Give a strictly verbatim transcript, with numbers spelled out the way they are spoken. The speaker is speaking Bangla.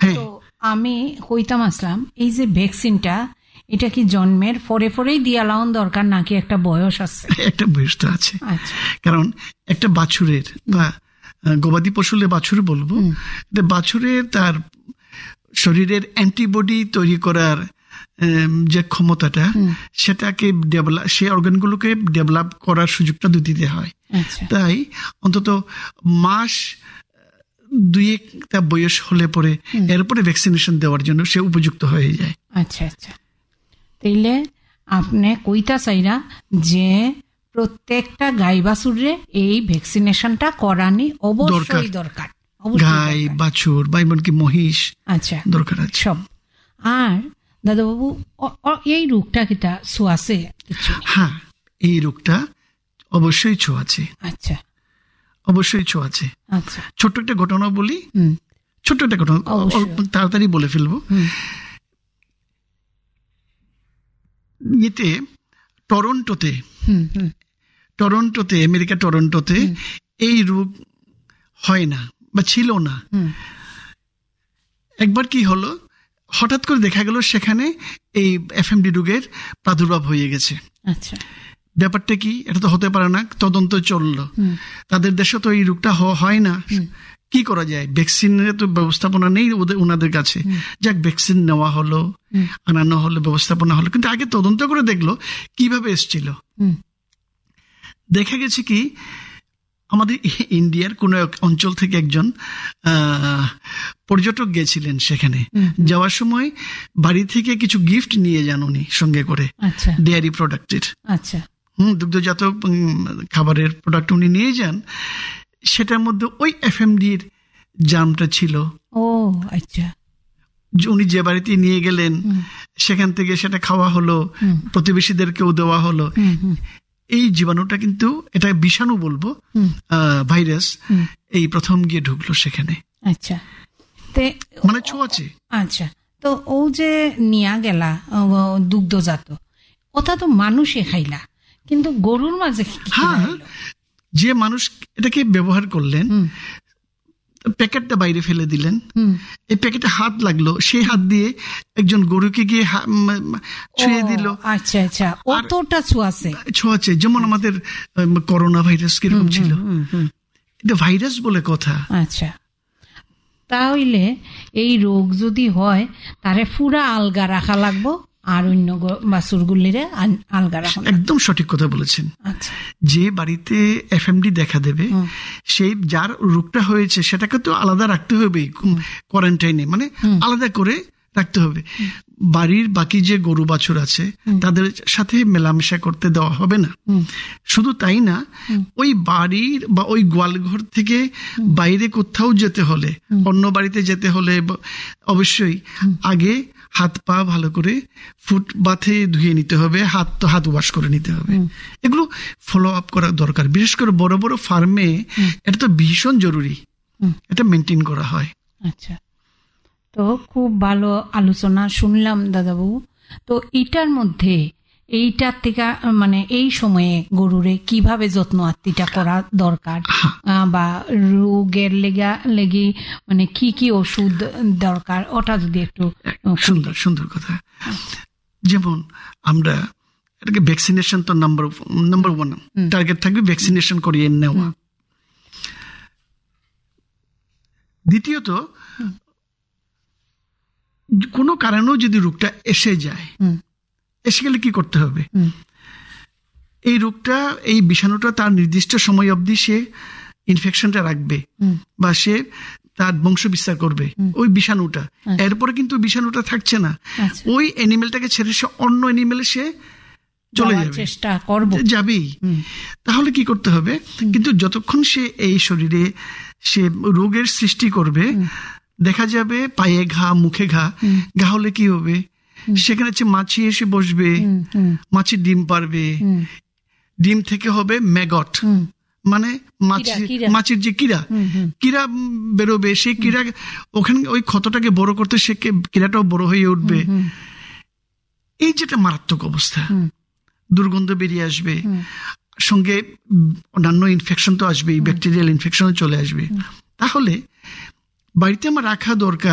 তো আমি কইতাম আসলাম এই যে ভ্যাকসিনটা এটা কি জন্মের পরে পরেই দিয়া লাউন দরকার নাকি একটা বয়স আছে? একটা বয়স তো আছে, কারণ একটা বাছুরের বা গবাদি পশুলে বাছুর বলবো, এটা বাছুরের তার শরীরের অ্যান্টিবডি তৈরি করার যে ক্ষমতাটা সেটাকে ডেভেলপ, সেই অর্গানগুলোকে ডেভেলপ করার সুযোগটা দিতে হয়। তাই অন্তত মাস দুই একটা বয়স হলে পরে এরপরে ভ্যাকসিনেশন দেওয়ার জন্য সে উপযুক্ত হয়ে যায়। আচ্ছা আচ্ছা, তাইলে আপনি কইতা চাইরা যে প্রত্যেকটা গাই বাছুরে এই ভ্যাকসিনেশনটা করানি অবশ্যই দরকার। গাই বাছুর বা এমনকি মহিষ আচ্ছা দরকার আছে সব। আর দাদাবাবু এই রোগটা কিটা ছোঁয়াছে? হ্যাঁ, এই রোগটা অবশ্যই ছোঁয়াছে। আচ্ছা, অবশ্যই ছোঁয়াছে। আচ্ছা, ছোট্ট একটা ঘটনা বলি, ছোট্ট একটা ঘটনা তাড়াতাড়ি বলে ফেলবো। ইয়েতে টরন্টোতে টরন্টোতে আমেরিকা টরন্টোতে এই রোগ হয় না বা ছিল না। একবার কি হলো, হঠাৎ করে দেখা গেল সেখানে এই এফএমডি রোগের প্রাদুর্ভাব হয়ে গেছে। আচ্ছা, ব্যাপারটা কি? এটা তো হতে পারে না, তদন্ত চললো। তাদের দেশে তো এই রোগটা হয় না, কি করা যায়? ভ্যাকসিনের তো ব্যবস্থাপনা নেই ওদের ওনাদের কাছে। যাক, ভ্যাকসিন নেওয়া হলো, আনানো হলো, ব্যবস্থাপনা হলো, কিন্তু আগে তদন্ত করে দেখলো কিভাবে এসছিল। দেখা গেছে কি আমাদের ইন্ডিয়ার কোন অঞ্চল থেকে একজন পর্যটক গেছিলেন সেখানে। যাওয়ার সময় বাড়ি থেকে কিছু গিফট নিয়ে যান উনি সঙ্গে করে, ডেয়ারি প্রোডাক্টের। আচ্ছা, হম দুগ্ধজাত খাবারের প্রোডাক্ট উনি নিয়ে যান। সেটার মধ্যে ওই এফএমডির জামটা ছিল। ও আচ্ছা, উনি যে বাড়িতে নিয়ে গেলেন সেখান থেকে সেটা খাওয়া হলো, প্রতিবেশীদেরকেও দেওয়া হলো। এই জীবাণুটা কিন্তু, এটা বিষাণু বলবো, ভাইরাস, এই প্রথম গিয়ে ঢুকলো সেখানে। আচ্ছা, মানে ছোঁয়াছে। আচ্ছা, তো ও যে নিয়া গেলা দুগ্ধজাত, ওটা তো মানুষে খাইলা, কিন্তু গরুর মাঝে হ্যাঁ, যে মানুষ এটাকে ব্যবহার করলেন প্যাকেটটা বাইরে ফেলে দিলেন, এই প্যাকেটে হাত লাগলো, সেই হাত দিয়ে একজন গরুকে গিয়ে ছুঁয়ে দিল। আচ্ছা আচ্ছা, অতটা ছোঁয়াছে। ছোঁয়াছে, যেমন আমাদের করোনা ভাইরাস কিরকম ছিল, এটা ভাইরাস বলে কথা। আচ্ছা, তাহলে এই রোগ যদি হয় তারে পুরা আলগা রাখা লাগবো আর অন্য বাছুরগুলিরে আলগা রাখা। একদম সঠিক কথা বলেছেন। যে বাড়িতে এফএমডি দেখা দেবে, সেই যার রোগটা হয়েছে সেটাকে তো আলাদা রাখতে হবে কোয়ারেন্টাইনে, মানে আলাদা করে রাখতে হবে। বাড়ির বাকি যে গরু বাছুর আছে তাদের সাথে মেলামেশা করতে দেওয়া হবে না। শুধু তাই না, ওই বাড়ির বা ওই গোয়ালঘর থেকে বাইরে কোথাও যেতে হলে, অন্য বাড়িতে যেতে হলে অবশ্যই আগে হাত পা ভালো করে ফুটবাথে ধুয়ে নিতে হবে, হাত তো হাত ওয়াশ করে নিতে হবে। এগুলো ফলো আপ করা দরকার, বিশেষ করে বড় বড় ফার্মে এটা তো ভীষণ জরুরি, এটা মেনটেন করা হয়। আচ্ছা, তো খুব ভালো আলোচনা শুনলাম দাদাবাবু। তো এটার মধ্যে এইটার থেকে মানে এই সময়ে গরুরে কিভাবে যত্ন আত্মিটা করা দরকার, বা রোগের লেগা লেগে মানে কি কি ওষুধ দরকার, ওটা যদি একটু। সুন্দর সুন্দর কথা। যেমন আমরা এটাকে ভ্যাকসিনেশন তো নাম্বার নাম্বার ওয়ান টার্গেট থাকবে, ভ্যাকসিনেশন করিয়ে নেওয়া। দ্বিতীয়ত, কোনো কারণেও যদি রোগটা এসে যায়, এসে গেলে কি করতে হবে? এই রোগটা, এই বিষাণুটা তার নির্দিষ্ট সময় অবধি সে ইনফেকশনটা রাখবে বা সে তার বংশ বিস্তার করবে ওই বিষাণুটা। এরপরে কিন্তু বিষাণুটা থাকছে না, ওই অ্যানিমেলটাকে ছেড়ে সে অন্য অ্যানিমেলে সে চলে যাবে, চেষ্টা করবে যাবেই। তাহলে কি করতে হবে? কিন্তু যতক্ষণ সে এই শরীরে সে রোগের সৃষ্টি করবে, দেখা যাবে পায়ে ঘা, মুখে ঘা, ঘা হলে কি হবে? সেখানে হচ্ছে মাছি এসে বসবে, মাছি ডিম পারবে, ডিম থেকে হবে ম্যাগট, মানে মাছি, মাছির যে কিরা, কিরা বেরোবে, সেই কিরা ওখানে ওই ক্ষতটাকে বড় করতে সে কিরাটাও বড় হয়ে উঠবে। এই যেটা মারাত্মক অবস্থা, দুর্গন্ধ বেরিয়ে আসবে, সঙ্গে অন্যান্য ইনফেকশন তো আসবেই, ব্যাকটেরিয়াল ইনফেকশনও চলে আসবে। তাহলে বাড়িতে আমার রাখা দরকার